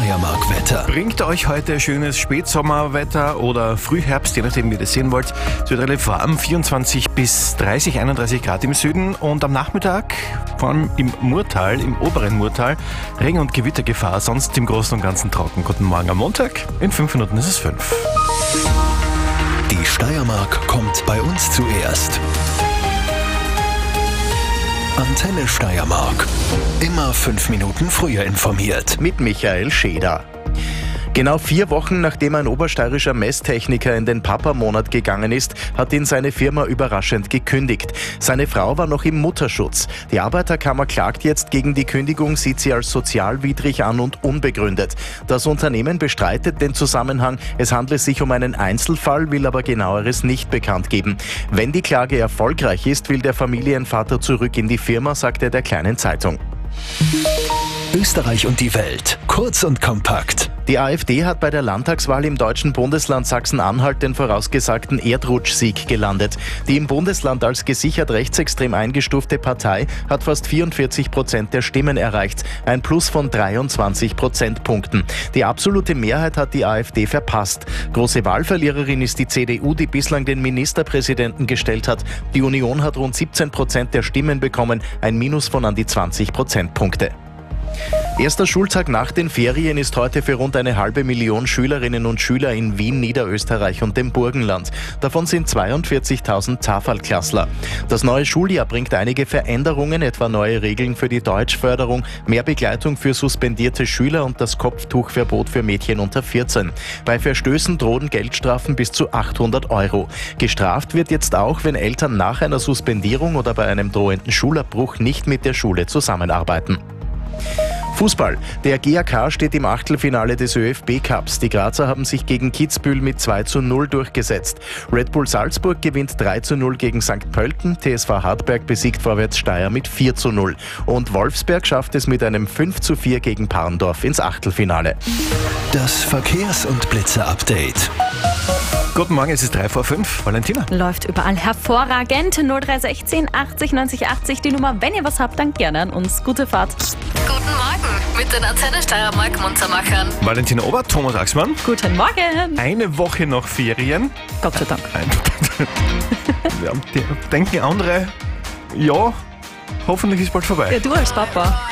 Steiermark-Wetter. Bringt euch heute schönes Spätsommerwetter oder Frühherbst, je nachdem wie ihr das sehen wollt. Es wird relativ warm, 24 bis 30, 31 Grad im Süden und am Nachmittag, vor allem im Murtal, im oberen Murtal, Regen- und Gewittergefahr, sonst im Großen und Ganzen trocken. Guten Morgen am Montag, in 5 Minuten ist es 5. Die Steiermark kommt bei uns zuerst. Antenne Steiermark. Immer 5 Minuten früher informiert. Mit Michael Scheder. Genau 4 Wochen nachdem ein obersteirischer Messtechniker in den Papa-Monat gegangen ist, hat ihn seine Firma überraschend gekündigt. Seine Frau war noch im Mutterschutz. Die Arbeiterkammer klagt jetzt gegen die Kündigung, sieht sie als sozialwidrig an und unbegründet. Das Unternehmen bestreitet den Zusammenhang. Es handle sich um einen Einzelfall, will aber Genaueres nicht bekannt geben. Wenn die Klage erfolgreich ist, will der Familienvater zurück in die Firma, sagt er der Kleinen Zeitung. Österreich und die Welt. Kurz und kompakt. Die AfD hat bei der Landtagswahl im deutschen Bundesland Sachsen-Anhalt den vorausgesagten Erdrutschsieg gelandet. Die im Bundesland als gesichert rechtsextrem eingestufte Partei hat fast 44% der Stimmen erreicht, ein Plus von 23 Prozentpunkten. Die absolute Mehrheit hat die AfD verpasst. Große Wahlverliererin ist die CDU, die bislang den Ministerpräsidenten gestellt hat. Die Union hat rund 17% der Stimmen bekommen, ein Minus von an die 20 Prozentpunkte. Erster Schultag nach den Ferien ist heute für rund 500.000 Schülerinnen und Schüler in Wien, Niederösterreich und dem Burgenland. Davon sind 42.000 Tafel-Klassler. Das neue Schuljahr bringt einige Veränderungen, etwa neue Regeln für die Deutschförderung, mehr Begleitung für suspendierte Schüler und das Kopftuchverbot für Mädchen unter 14. Bei Verstößen drohen Geldstrafen bis zu 800 €. Gestraft wird jetzt auch, wenn Eltern nach einer Suspendierung oder bei einem drohenden Schulabbruch nicht mit der Schule zusammenarbeiten. Fußball. Der GAK steht im Achtelfinale des ÖFB-Cups. Die Grazer haben sich gegen Kitzbühel mit 2:0 durchgesetzt. Red Bull Salzburg gewinnt 3:0 gegen St. Pölten. TSV Hartberg besiegt Vorwärts Steyr mit 4:0. Und Wolfsberg schafft es mit einem 5:4 gegen Parndorf ins Achtelfinale. Das Verkehrs- und Blitzer-Update. Guten Morgen, es ist 3 vor 5. Valentina. Läuft überall hervorragend. 0316 80 90 80 die Nummer. Wenn ihr was habt, dann gerne an uns. Gute Fahrt. Guten Morgen mit den Antenne Steiermark Munzermachern. Valentina Obert, Thomas Axmann. Guten Morgen. Eine Woche noch Ferien. Gott sei Dank. Ja, denken andere, ja, hoffentlich ist bald vorbei. Ja, du als Papa.